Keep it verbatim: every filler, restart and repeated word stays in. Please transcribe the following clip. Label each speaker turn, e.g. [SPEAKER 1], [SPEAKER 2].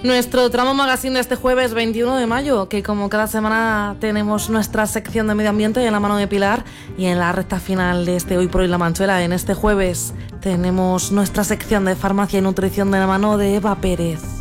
[SPEAKER 1] Nuestro tramo magazine de este jueves veintiuno de mayo, que como cada semana tenemos nuestra sección de medio ambiente en la mano de Pilar, y en la recta final de este Hoy por Hoy La Manchuela, en este jueves, tenemos nuestra sección de farmacia y nutrición de la mano de Eva Pérez.